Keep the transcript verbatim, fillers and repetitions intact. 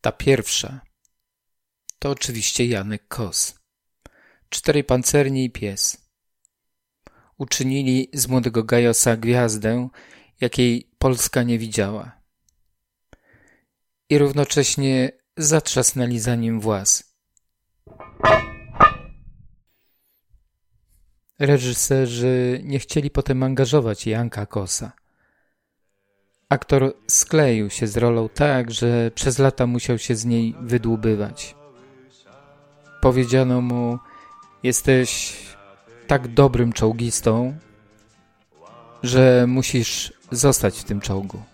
Ta pierwsza to oczywiście Janek Kos. Czterej pancerni i pies. Uczynili z młodego Gajosa gwiazdę, jakiej Polska nie widziała. I równocześnie zatrzasnęli za nim włas. Reżyserzy nie chcieli potem angażować Janka Kosa. Aktor skleił się z rolą tak, że przez lata musiał się z niej wydłubywać. Powiedziano mu: jesteś tak dobrym czołgistą, że musisz zostać w tym czołgu.